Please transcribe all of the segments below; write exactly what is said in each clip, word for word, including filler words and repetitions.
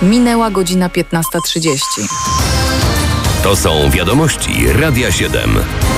Minęła godzina piętnasta trzydzieści. To są wiadomości Radia siedem.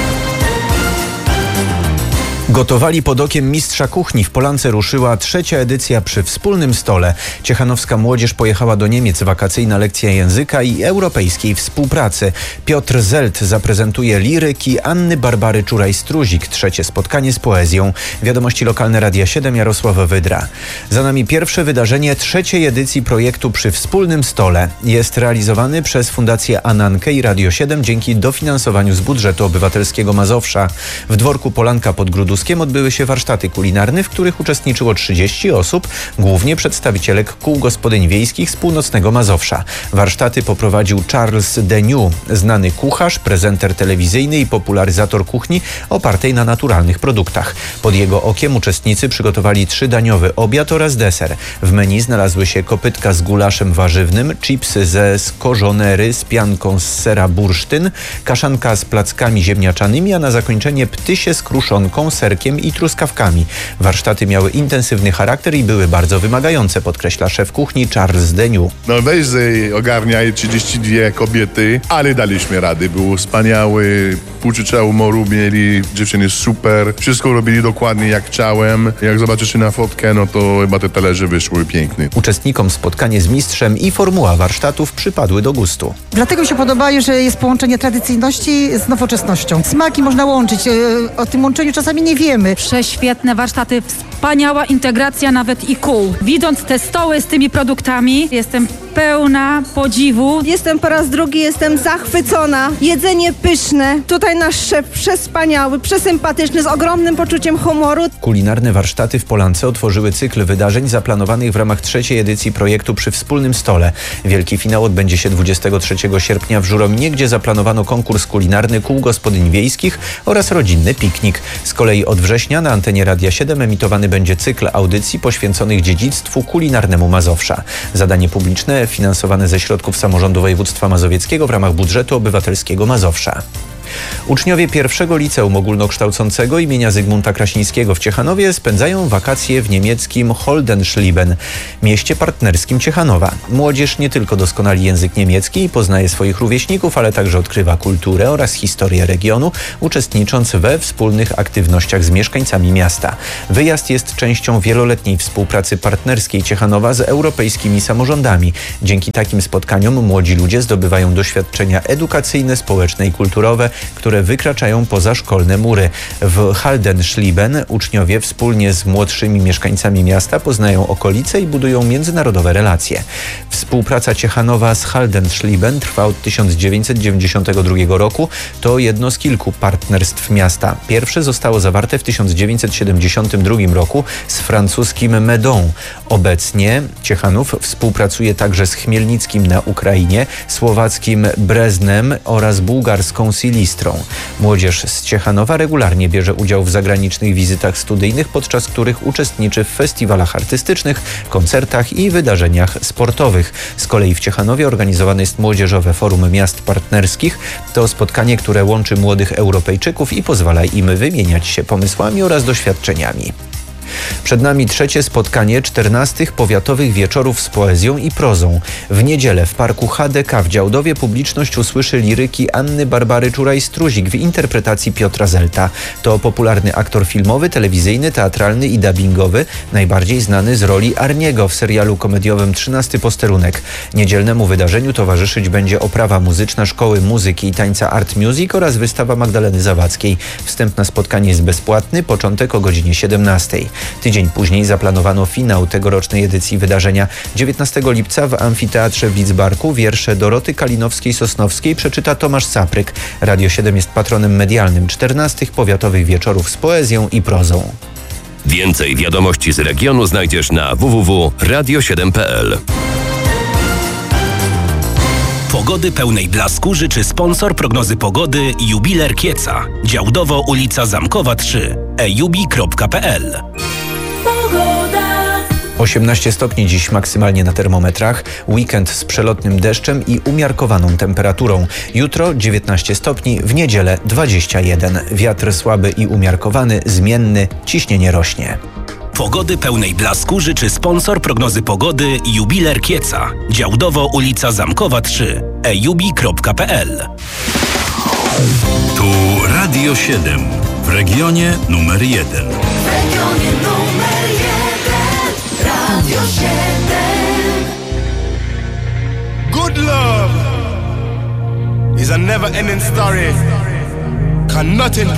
Gotowali pod okiem mistrza kuchni. W Polance ruszyła trzecia edycja Przy wspólnym stole. Ciechanowska młodzież pojechała do Niemiec. Wakacyjna lekcja języka i europejskiej współpracy. Piotr Zelt zaprezentuje liryki Anny Barbary Czuraj-Struzik. Trzecie spotkanie z poezją. Wiadomości lokalne Radia siedem, Jarosław Wydra. Za nami pierwsze wydarzenie trzeciej edycji projektu Przy wspólnym stole. Jest realizowany przez Fundację Anankę i Radio siedem dzięki dofinansowaniu z budżetu obywatelskiego Mazowsza. W dworku Polanka pod Gruduskiem odbyły się warsztaty kulinarne, w których uczestniczyło trzydzieści osób, głównie przedstawiciele kół gospodyń wiejskich z północnego Mazowsza. Warsztaty poprowadził Charles Deniu, znany kucharz, prezenter telewizyjny i popularyzator kuchni opartej na naturalnych produktach. Pod jego okiem uczestnicy przygotowali trzydaniowy obiad oraz deser. W menu znalazły się kopytka z gulaszem warzywnym, chipsy ze skorzonery z pianką z sera bursztyn, kaszanka z plackami ziemniaczanymi, a na zakończenie ptysie z kruszonką, serkiem i truskawkami. Warsztaty miały intensywny charakter i były bardzo wymagające, podkreśla szef kuchni Charles Deniu. No weź ogarniaj trzydzieści dwie kobiety, ale daliśmy rady. Był wspaniały, poczucia humoru mieli, dziewczyny super, wszystko robili dokładnie jak chciałem. Jak zobaczycie na fotkę, no to chyba te talerze wyszły piękne. Uczestnikom spotkanie z mistrzem i formuła warsztatów przypadły do gustu. Dlatego mi się podoba, że jest połączenie tradycyjności z nowoczesnością. Smaki można łączyć, o tym łączeniu czasami nie wiemy. Prześwietne warsztaty, wspaniała integracja nawet i kół. Widząc te stoły z tymi produktami, jestem pełna podziwu. Jestem po raz drugi, jestem zachwycona. Jedzenie pyszne. Tutaj nasz szef przespaniały, przesympatyczny, z ogromnym poczuciem humoru. Kulinarne warsztaty w Polance otworzyły cykl wydarzeń zaplanowanych w ramach trzeciej edycji projektu Przy wspólnym stole. Wielki finał odbędzie się dwudziestego trzeciego sierpnia w Żurominie, gdzie zaplanowano konkurs kulinarny kół gospodyń wiejskich oraz rodzinny piknik. Z kolei od września na antenie Radia siedem emitowany będzie cykl audycji poświęconych dziedzictwu kulinarnemu Mazowsza. Zadanie publiczne finansowane ze środków samorządu województwa mazowieckiego w ramach budżetu obywatelskiego Mazowsza. Uczniowie pierwszego liceum ogólnokształcącego imienia Zygmunta Krasińskiego w Ciechanowie spędzają wakacje w niemieckim Holdenschlieben, mieście partnerskim Ciechanowa. Młodzież nie tylko doskonali język niemiecki i poznaje swoich rówieśników, ale także odkrywa kulturę oraz historię regionu, uczestnicząc we wspólnych aktywnościach z mieszkańcami miasta. Wyjazd jest częścią wieloletniej współpracy partnerskiej Ciechanowa z europejskimi samorządami. Dzięki takim spotkaniom młodzi ludzie zdobywają doświadczenia edukacyjne, społeczne i kulturowe, które wykraczają poza szkolne mury. W Holdenschlieben uczniowie wspólnie z młodszymi mieszkańcami miasta poznają okolice i budują międzynarodowe relacje. Współpraca Ciechanowa z Holdenschlieben trwa od tysiąc dziewięćset dziewięćdziesiątego drugiego roku. To jedno z kilku partnerstw miasta. Pierwsze zostało zawarte w tysiąc dziewięćset siedemdziesiątym drugim roku z francuskim Meudon. Obecnie Ciechanów współpracuje także z Chmielnickim na Ukrainie, słowackim Breznem oraz bułgarską Silistrą. Młodzież z Ciechanowa regularnie bierze udział w zagranicznych wizytach studyjnych, podczas których uczestniczy w festiwalach artystycznych, koncertach i wydarzeniach sportowych. Z kolei w Ciechanowie organizowane jest Młodzieżowe Forum Miast Partnerskich. To spotkanie, które łączy młodych Europejczyków i pozwala im wymieniać się pomysłami oraz doświadczeniami. Przed nami trzecie spotkanie czternastych powiatowych wieczorów z poezją i prozą. W niedzielę w parku H D K w Działdowie publiczność usłyszy liryki Anny Barbary Czuraj-Struzik w interpretacji Piotra Zelta. To popularny aktor filmowy, telewizyjny, teatralny i dubbingowy, najbardziej znany z roli Arniego w serialu komediowym trzynasty posterunek. Niedzielnemu wydarzeniu towarzyszyć będzie oprawa muzyczna Szkoły Muzyki i Tańca Art Music oraz wystawa Magdaleny Zawadzkiej. Wstęp na spotkanie jest bezpłatny, początek o godzinie siedemnastej. Tydzień później zaplanowano finał tegorocznej edycji wydarzenia. dziewiętnastego lipca w Amfiteatrze w Lidzbarku wiersze Doroty Kalinowskiej-Sosnowskiej przeczyta Tomasz Sapryk. Radio siedem jest patronem medialnym czternastych powiatowych wieczorów z poezją i prozą. Więcej wiadomości z regionu znajdziesz na w w w kropka radio siedem kropka p l. Pogody pełnej blasku życzy sponsor prognozy pogody Jubiler Kieca. Działdowo, ulica Zamkowa trzy. e jubi kropka p l. osiemnaście stopni dziś maksymalnie na termometrach. Weekend z przelotnym deszczem i umiarkowaną temperaturą. Jutro dziewiętnaście stopni, w niedzielę dwadzieścia jeden. Wiatr słaby i umiarkowany, zmienny, ciśnienie rośnie. Pogody pełnej blasku życzy sponsor prognozy pogody Jubiler Kieca. Działdowo ulica Zamkowa trzy. e jubi kropka p l. Tu Radio siedem. W regionie numer jeden. W regionie numer jeden. Radio siedem. Good love is a never-ending story. Can nothing